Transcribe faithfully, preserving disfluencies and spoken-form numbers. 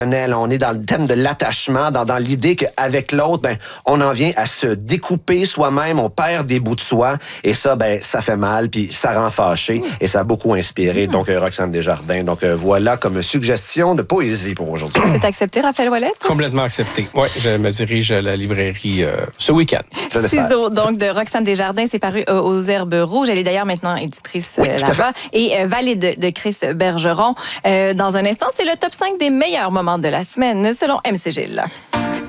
On est dans le thème de l'attachement, dans, dans l'idée qu'avec l'autre, ben, on en vient à se découper soi-même, on perd des bouts de soi, et ça, ben, ça fait mal, puis ça rend fâché, et ça a beaucoup inspiré. Donc, euh, Roxane Desjardins. Donc, euh, voilà comme suggestion de poésie pour aujourd'hui. C'est accepté, Raphaël Ouellette? Complètement accepté. Oui, je me dirige à la librairie euh, ce week-end. Ciseaux, donc, de Roxane Desjardins, c'est paru euh, aux Herbes Rouges. Elle est d'ailleurs maintenant éditrice oui, euh, là-bas. Et euh, Vallée de, de Chris Bergeron. Euh, dans un instant, c'est le top cinq des meilleurs moments de la semaine, selon M C Gilles.